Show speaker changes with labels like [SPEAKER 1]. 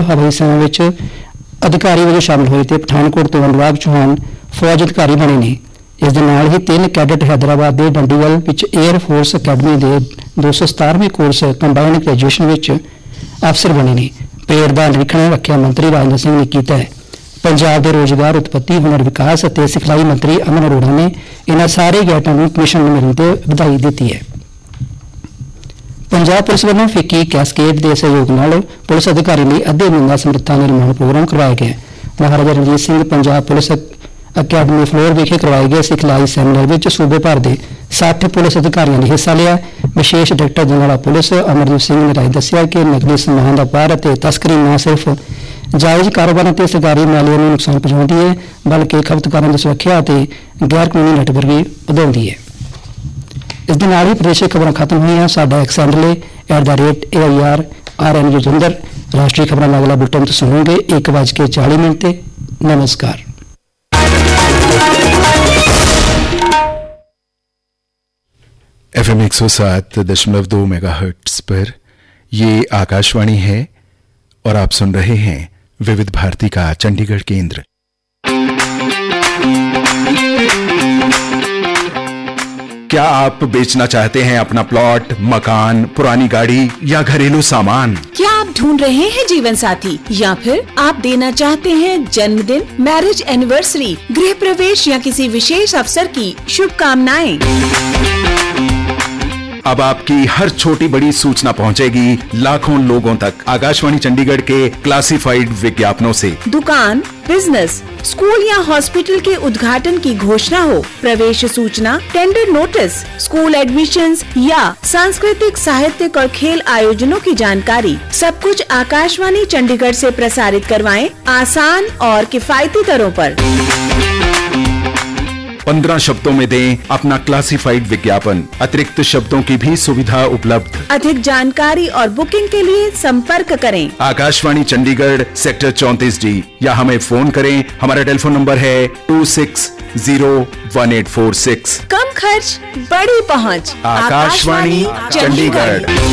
[SPEAKER 1] ਹਵਾਈ ਸੈਨਾ ਵਿੱਚ ਅਧਿਕਾਰੀ ਵਜੋਂ ਸ਼ਾਮਲ ਹੋਏ ਤੇ ਪਠਾਨਕੋਟ ਤੋਂ ਅਨੁਰਾਗ ਚੌਹਾਨ ਫੌਜ ਅਧਿਕਾਰੀ ਬਣੇ ਨੇ। ਇਸ ਦੇ ਨਾਲ ਹੀ 3 ਕੈਡਟ ਹੈਦਰਾਬਾਦ ਦੇ ਡੰਡੀਗਲ ਵਿੱਚ 에ਅਰ ਫੋਰਸ ਅਕੈਡਮੀ ਦੇ 217ਵੇਂ ਕੋਰਸ ਕੰਬਾਈਨਡ ਗ੍ਰੈਜੂਏਸ਼ਨ ਵਿੱਚ ਅਫਸਰ ਬਣੇ ਨੇ। ਪਰੇਡ ਦਾ ਨਿਰੀਖਣ ਰੱਖਿਆ ਮੰਤਰੀ ਰਾਜਨਾਥ ਸਿੰਘ ਨੇ ਕੀਤਾ ਹੈ। ਪੰਜਾਬ ਦੇ ਰੋਜ਼ਗਾਰ ਉਤਪੱਤੀ ਹੁਨਰ ਵਿਕਾਸ ਅਤੇ ਸਿਖਲਾਈ ਮੰਤਰੀ ਅਮਨ ਅਰੋੜਾ ਨੇ ਇਹਨਾਂ ਸਾਰੇ ਗੈਟਾਂ ਨੂੰ ਕਮਿਸ਼ਨ ਮਿਲਣ ਤੇ ਵਧਾਈ ਦਿੱਤੀ ਹੈ। ਪੰਜਾਬ ਪੁਲਿਸ ਵੱਲੋਂ ਫਿੱਕੀ ਕੈਸਕੇਡ ਦੇ ਸਹਿਯੋਗ ਨਾਲ ਪੁਲਿਸ ਅਧਿਕਾਰੀ ਲਈ ਅੱਧੇ ਮਹੀਨਾ ਸਮਰੱਥਾ ਨਿਰਮਾਣ ਪ੍ਰੋਗਰਾਮ ਕਰਵਾਇਆ ਗਿਆ। Maharaja Ranjit Singh Punjab police academy floor ਵਿਖੇ ਕਰਵਾਏ ਗਏ ਸਿਖਲਾਈ ਸੈਮੀਨਾਰ ਵਿੱਚ ਸੂਬੇ ਭਰ ਦੇ 60 ਪੁਲਿਸ ਅਧਿਕਾਰੀਆਂ ਨੇ ਹਿੱਸਾ ਲਿਆ। ਵਿਸ਼ੇਸ਼ director general police Amarjit Singh ਨੇ ਦੱਸਿਆ ਕਿ ਨਕਲੀ ਸਮਾਨ ਦਾ ਵਪਾਰ ਅਤੇ ਤਸਕਰੀ ਨਾ ਸਿਰਫ ਜਾਇਜ਼ ਕਾਰੋਬਾਰਾਂ ਤੇ ਸਰਕਾਰੀ ਮਾਲੀਏ ਨੂੰ ਨੁਕਸਾਨ ਪਹੁੰਚਾਉਂਦੀ ਹੈ ਬਲਕਿ ਖਪਤਕਾਰਾਂ ਦੀ ਸੁਰੱਖਿਆ ਅਤੇ ਗੈਰ ਕਾਨੂੰਨੀ ਨੈਟਵਰਕ ਵੀ ਵਧਾਉਂਦੀ ਹੈ। ਇਸ ਦੇ ਨਾਲ ਹੀ ਪ੍ਰਦੇਸ਼ਿਕ ਖਬਰਾਂ ਖਤਮ ਹੋਈਆਂ। ਸਾਡਾ ਐਕਸ ਹੈਂਡਲ @AIRRN ਜਲੰਧਰ। ਰਾਸ਼ਟਰੀ ਖਬਰਾਂ ਦਾ ਅਗਲਾ ਬੁਲੇਟਿਨ ਤੁਸੀਂ ਸੁਣੋਗੇ 1:40 ਤੇ। नमस्कार।
[SPEAKER 2] FM 107.2 मेगाहर्ट्ज पर ये आकाशवाणी है और आप सुन रहे हैं विविध भारती का चंडीगढ़ केंद्र। क्या आप बेचना चाहते हैं अपना प्लॉट, मकान, पुरानी गाड़ी या घरेलू सामान?
[SPEAKER 3] क्या आप ढूंढ रहे हैं जीवन साथी या फिर आप देना चाहते हैं जन्मदिन, मैरिज एनिवर्सरी, गृह प्रवेश या किसी विशेष अवसर की शुभकामनाएं?
[SPEAKER 2] अब आपकी हर छोटी बड़ी सूचना पहुंचेगी लाखों लोगों तक आकाशवाणी चंडीगढ़ के क्लासिफाइड विज्ञापनों से।
[SPEAKER 3] दुकान, बिजनेस, स्कूल या हॉस्पिटल के उद्घाटन की घोषणा हो, प्रवेश सूचना, टेंडर नोटिस, स्कूल एडमिशंस या सांस्कृतिक, साहित्यिक और खेल आयोजनों की जानकारी, सब कुछ आकाशवाणी चंडीगढ़ से प्रसारित करवाएं आसान और किफायती दरों पर।
[SPEAKER 2] 15 शब्दों में दें अपना क्लासिफाइड विज्ञापन। अतिरिक्त शब्दों की भी सुविधा उपलब्ध।
[SPEAKER 3] अधिक जानकारी और बुकिंग के लिए संपर्क करें
[SPEAKER 2] आकाशवाणी चंडीगढ़ सेक्टर 34D या हमें फोन करें। हमारा टेलीफोन नंबर है 260146।
[SPEAKER 3] कम खर्च, बड़ी पहुंच।
[SPEAKER 2] आकाशवाणी चंडीगढ़।